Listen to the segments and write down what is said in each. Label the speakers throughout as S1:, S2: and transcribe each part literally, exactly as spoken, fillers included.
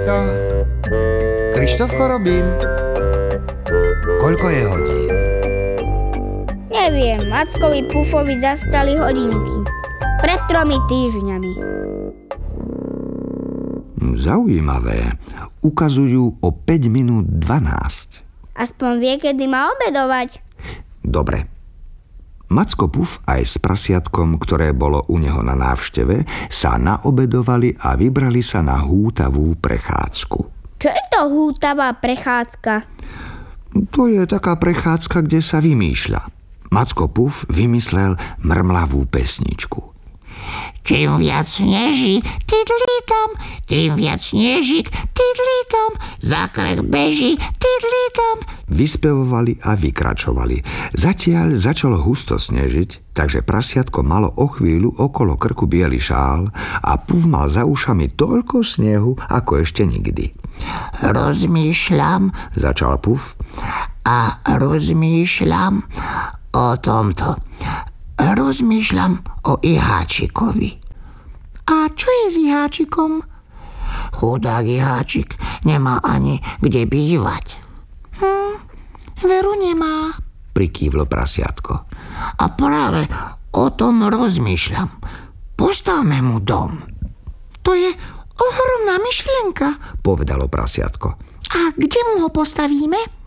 S1: Macka? Krištofko Robin? Koľko je hodín?
S2: Neviem, Mackovi Pufovi zastali hodinky. Pred tromi týždňami.
S3: Zaujímavé. Ukazujú o päť minút dvanásť.
S2: Aspoň vie, kedy má obedovať.
S3: Dobre. Macko Puf aj s prasiatkom, ktoré bolo u neho na návšteve, sa naobedovali a vybrali sa na hútavú prechádzku.
S2: Čo je to hútavá prechádzka?
S3: To je taká prechádzka, kde sa vymýšľa. Macko Puf vymyslel mrmlavú pesničku.
S4: Čím viac sneží, tidlitom, tým viac snežík, tidlitom, zákrek beží, tidlitom.
S3: Vyspevovali a vykračovali. Zatiaľ začalo husto snežiť, takže prasiatko malo o chvíľu okolo krku biely šál a Puf mal za ušami toľko snehu, ako ešte nikdy.
S4: Rozmýšľam,
S3: začal Puf,
S4: a rozmýšľam o tomto. Rozmýšľam o Iháčikovi. A čo je s Iháčikom? Chudák Iháčik nemá ani kde bývať. Hm, veru nemá,
S3: prikývlo prasiatko.
S4: A práve o tom rozmýšľam. Postavme mu dom. To je ohromná myšlienka, povedalo prasiatko. A kde mu ho postavíme? E,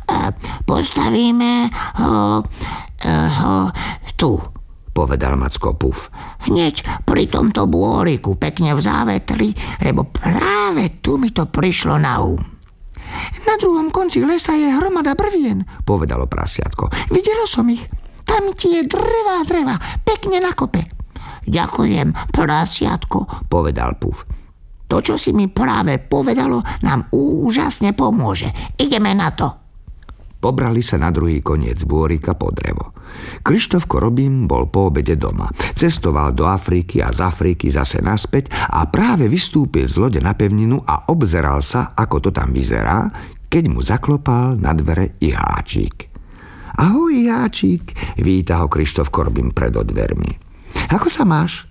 S4: postavíme ho... ho tu, povedal Macko Puf. Hneď pri tomto bôriku, pekne v závetri, lebo práve tu mi to prišlo na um. Na druhom konci lesa je hromada brvien, povedalo prasiatko. Videlo som ich. Tam tie drevá dreva, pekne na kope. Ďakujem, prasiatko, povedal Puf. To, čo si mi práve povedalo, nám úžasne pomôže. Ideme na to.
S3: Pobrali sa na druhý koniec bôrika po drevo. Krištofko Robin bol po obede doma. Cestoval do Afriky a z Afriky zase naspäť a práve vystúpil z lode na pevninu a obzeral sa, ako to tam vyzerá, keď mu zaklopal na dvere Iháčik. Ahoj, Iháčik, víta ho Krištofko Robin pred dvermi. Ako sa máš?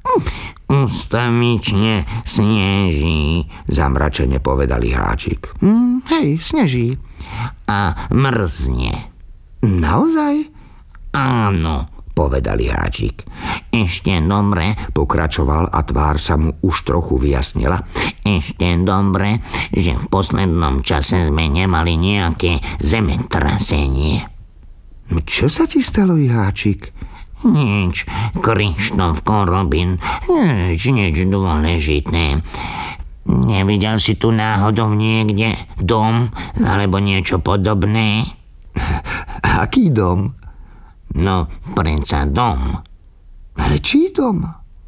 S4: Ustavične sneží,
S3: zamračene povedal Iháčik.
S4: Hm, hej, sneží. A mrzne.
S3: Naozaj?
S4: Áno, povedal Iháčik. Ešte dobre,
S3: pokračoval a tvár sa mu už trochu vyjasnila.
S4: Ešte dobre, že v poslednom čase sme nemali nejaké zemetrasenie.
S3: Čo sa ti stalo, Iháčik?
S4: Nič, Krištofko Robin, nič, nič dôležité. Nevidel si tu náhodou niekde dom alebo niečo podobné?
S3: Aký dom?
S4: No, predsa dom.
S3: Ale čí dom?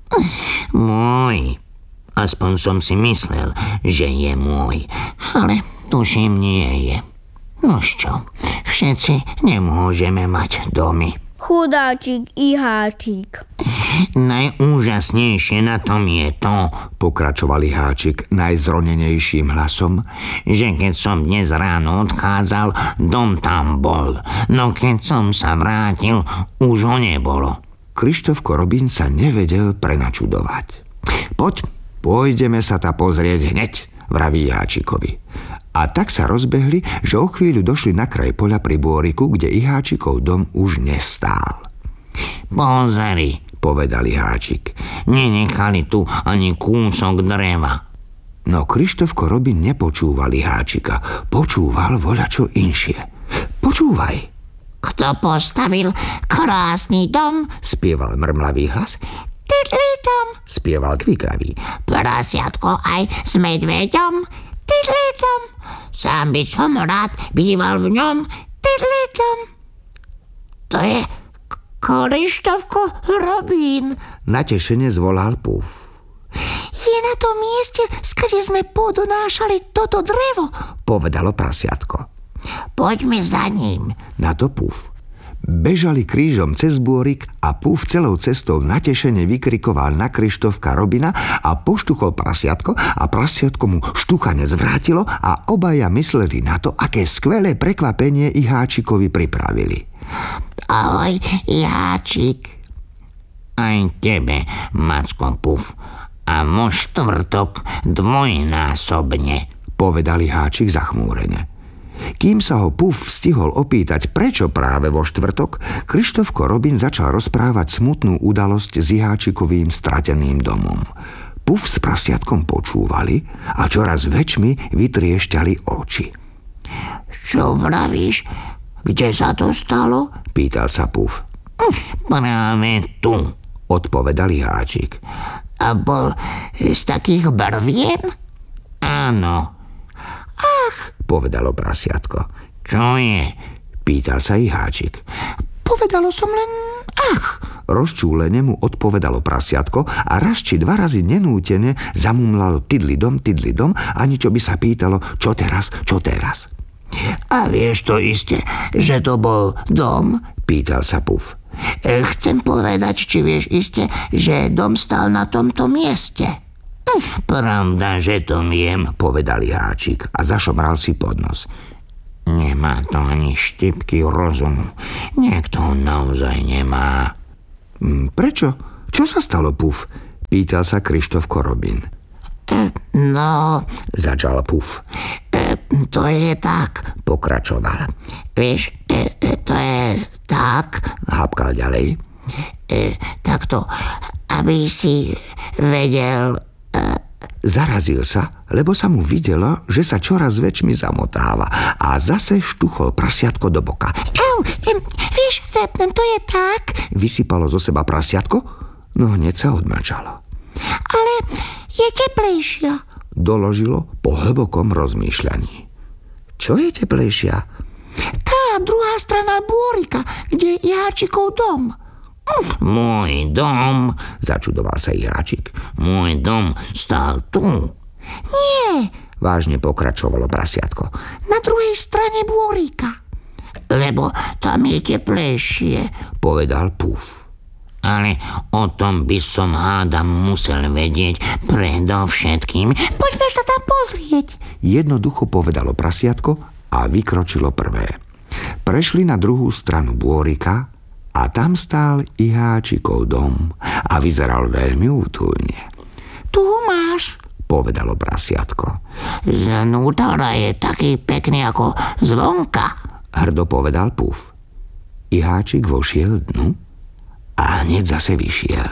S4: Môj. Aspoň som si myslel, že je môj. Ale tuším, nie je. Nož čo, všetci nemôžeme mať domy.
S2: Chudáčik Iháčik.
S4: Najúžasnejšie na tom je to,
S3: pokračoval Iháčik najzronenejším hlasom,
S4: že keď som dnes ráno odchádzal, dom tam bol. No keď som sa vrátil, už ho nebolo.
S3: Krištofko Robin sa nevedel prenačudovať. Poď, pôjdeme sa ta pozrieť hneď, vraví Iháčikovi. A tak sa rozbehli, že o chvíľu došli na kraj poľa pri bôriku, kde Iháčikov dom už nestál.
S4: Pozri, povedal Iháčik, nenechali tu ani kúsok dreva.
S3: No Krištofko Robin nepočúval Iháčika, počúval voľačo inšie. Počúvaj.
S4: Kto postavil krásny dom?
S3: Spieval mrmlavý hlas.
S4: Tidlitom,
S3: spieval kvikravý.
S4: Prasiatko aj s medveďom. Tidlitom, sám by som rád býval v ňom. Tidlitom. To je Krištofko Robin,
S3: natešene zvolal Puf.
S4: Je na tom mieste, skade sme podonášali toto drevo,
S3: povedalo prasiatko.
S4: Poďme za ním,
S3: na to Puf. Bežali krížom cez bôrik a Puf celou cestou natešene vykrikoval na Krištofka Robina a poštuchol prasiatko a prasiatko mu štuchanec vrátilo a obaja mysleli na to, aké skvelé prekvapenie Iháčikovi pripravili.
S4: Ahoj, Iháčik. Aj tebe, Macko Puf. A vo štvrtok dvojnásobne,
S3: povedali Háčik zachmúrene. Kým sa ho Puf stihol opýtať, prečo práve vo štvrtok, Krištofko Robin začal rozprávať smutnú udalosť s Háčikovým strateným domom. Puf s prasiatkom počúvali a čoraz väčšmi vytriešťali oči.
S4: Čo vravíš? Kde sa to stalo?
S3: Pýtal sa Puf.
S4: Práve tu,
S3: odpovedal Háčik.
S4: A bol z takých barvien? Áno.
S3: Ach, povedalo prasiatko.
S4: Čo je?
S3: Pýtal sa i Háčik.
S4: Povedalo som len ach.
S3: Rozčúlene mu odpovedalo prasiatko a raz či dva razy nenútene zamumlalo tydlidom, tydlidom, ani čo by sa pýtalo, čo teraz, čo teraz.
S4: A vieš to iste, že to bol dom?
S3: Pýtal sa Puf.
S4: Chcem povedať, či vieš iste, že dom stal na tomto mieste. Pravda, že to viem,
S3: povedal Háčik a zašomral si pod nos.
S4: Nemá to ani štipky rozumu. Niekto ho naozaj nemá.
S3: Prečo? Čo sa stalo, Puf? Pýtal sa Krištofko Robin.
S4: E, no,
S3: začal Puf.
S4: E, to je tak,
S3: pokračoval.
S4: Vieš, e, e, to je tak,
S3: hápkal ďalej.
S4: E, takto, aby si vedel... E,
S3: Zarazil sa, lebo sa mu videlo, že sa čoraz väčšmi zamotáva a zase štuchol prasiatko do boka.
S4: Au, e, vieš, to je tak,
S3: vysypalo zo seba prasiatko, no hneď sa odmlčalo.
S4: Ale je teplejšia,
S3: doložilo po hlbokom rozmýšľaní. Čo je teplejšia?
S4: Tá druhá strana bôrika, kde je Háčikov dom. Môj dom,
S3: začudoval sa Háčik.
S4: Môj dom stál tu. Nie,
S3: vážne pokračovalo prasiatko.
S4: Na druhej strane bôrika. Lebo tam je teplejšie,
S3: povedal Puf.
S4: Ale o tom by som hádam musel vedieť predovšetkým. Poďme sa tam pozrieť,
S3: jednoducho povedalo prasiatko a vykročilo prvé. Prešli na druhú stranu bôrika a tam stál i Háčikov dom a vyzeral veľmi útulne.
S4: Tu máš,
S3: povedalo prasiatko.
S4: Znútra je taký pekný ako zvonka,
S3: hrdo povedal Puf. I Háčik vošiel dnu a hneď zase vyšiel.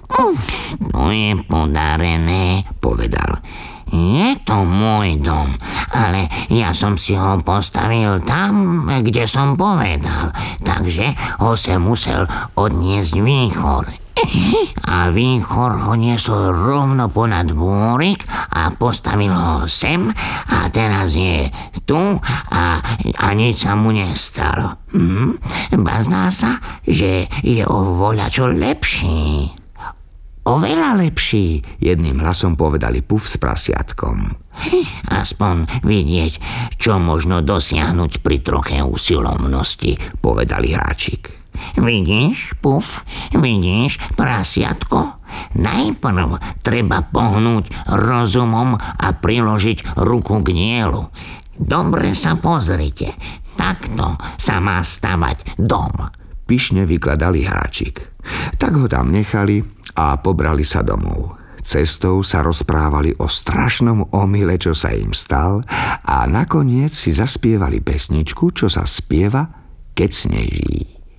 S4: To je podarené, povedal. Je to môj dom, ale ja som si ho postavil tam, kde som povedal, takže ho sem musel odniesť výchor. A výchor ho niesol rovno ponad bôrik a postavil ho sem a teraz je tu a, a nič sa mu nestalo. Hm? Bazná sa, že je o voľačo lepší.
S3: Oveľa lepší, jedným hlasom povedali Puf s prasiatkom.
S4: Aspoň vidieť, čo možno dosiahnuť pri troche usilovnosti,
S3: povedali Háčik.
S4: Vidíš, Puf, vidíš, prasiatko? Najprv treba pohnúť rozumom a priložiť ruku k dielu. Dobre sa pozrite, takto sa má stavať dom.
S3: Pyšne vykladali Háčik. Tak ho tam nechali a pobrali sa domov. Cestou sa rozprávali o strašnom omyle, čo sa im stal, a nakoniec si zaspievali pesničku, čo sa spieva, keď sneží.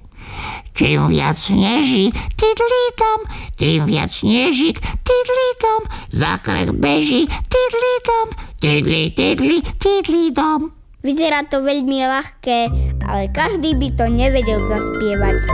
S4: Čím viac sneží, tydlítom, tým viac snežík, tydlítom, za krk beží, tydlítom, tydlí, tydlí, tydlítom.
S2: Vyzerá to veľmi ľahké, ale každý by to nevedel zaspievať.